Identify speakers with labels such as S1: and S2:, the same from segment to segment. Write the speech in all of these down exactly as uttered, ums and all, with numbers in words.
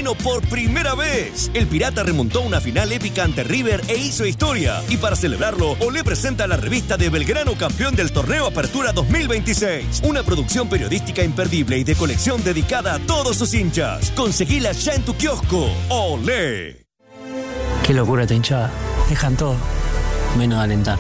S1: argentino por primera vez. El Pirata remontó una final épica ante River e hizo historia. Y para celebrarlo, Olé presenta la revista de Belgrano, campeón del torneo Apertura dos mil veintiséis. Una producción periodística imperdible y de colección dedicada a todos sus hinchas. Conseguila ya en tu kiosco. ¡Olé!
S2: Qué locura esta hinchada. Dejan todo, menos alentar.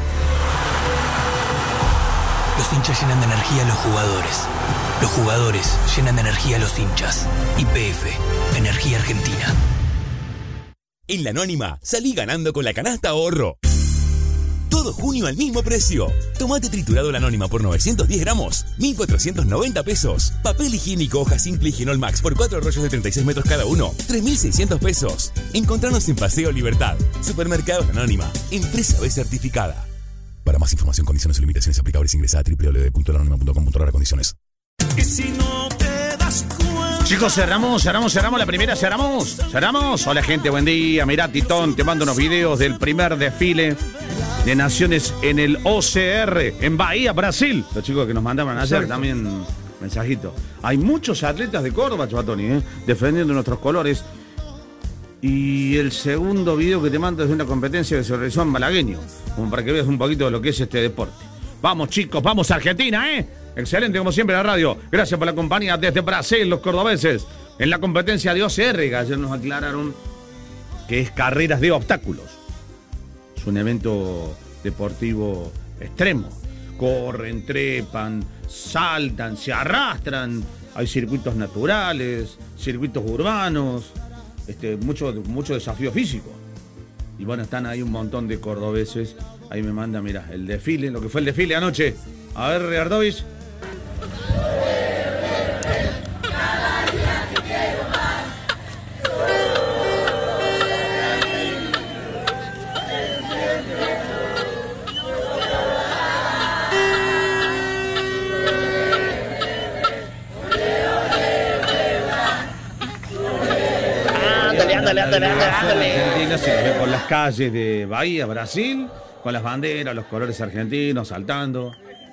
S3: Los hinchas llenan de energía a los jugadores. Los jugadores llenan de energía a los hinchas. Y P F, Energía Argentina.
S4: En la Anónima, salí ganando con la canasta ahorro. Todo junio al mismo precio. Tomate triturado La Anónima por novecientos diez gramos, mil cuatrocientos noventa pesos. Papel higiénico hoja simple y Genol Max por cuatro rollos de treinta y seis metros cada uno, tres mil seiscientos pesos. Encontranos en Paseo Libertad. Supermercados La Anónima, empresa B certificada. Para más información, condiciones y limitaciones aplicables, ingresa a doble u doble u doble u punto la anónima punto com punto a r condiciones.
S5: Y si no te das cuenta...
S6: Chicos, cerramos, cerramos, cerramos la primera, cerramos, cerramos. Hola gente, buen día. Mirá, Titón, te mando unos videos del primer desfile de naciones en el O C R, en Bahía, Brasil. Los chicos que nos mandaban ayer Exacto. también mensajito. Hay muchos atletas de Córdoba, Chuatoni, ¿eh? defendiendo nuestros colores. Y el segundo video que te mando es de una competencia que se realizó en Malagueño, como para que veas un poquito de lo que es este deporte. Vamos chicos, vamos Argentina, ¿eh? Excelente como siempre la radio. Gracias por la compañía desde Brasil, los cordobeses. En la competencia de O C R, que ayer nos aclararon que es carreras de obstáculos. Es un evento deportivo extremo. Corren, trepan, saltan, se arrastran. Hay circuitos naturales, circuitos urbanos. Este, mucho, mucho desafío físico. Y bueno, están ahí un montón de cordobeses. Ahí me manda, mira, el desfile, lo que fue el desfile anoche. A ver, Riardovich. Ándale, ándale, ándale, ándale. Argentina se ve por las calles de Bahía, Brasil, con las banderas, los colores argentinos saltando.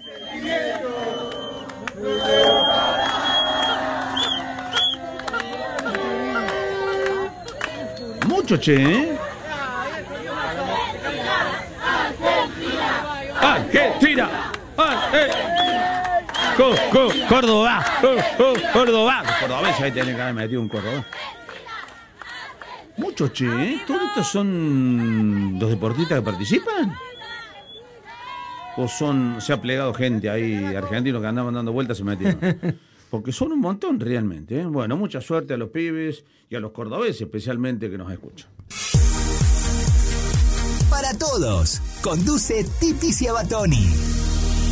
S6: Mucho, che, ¿eh? Argentina, Argentina. Co, co, Córdoba, co, co, Córdoba. Los cordobeses ahí tienen que haber metido un Córdoba. Mucho, che, ¿eh? ¿Todos estos son los deportistas que participan? ¿O son, se ha plegado gente ahí, argentinos que andaban dando vueltas y se metieron? Porque son un montón realmente, ¿eh? Bueno, mucha suerte a los pibes y a los cordobeses especialmente que nos escuchan.
S3: Para todos, conduce Tipicia Batoni.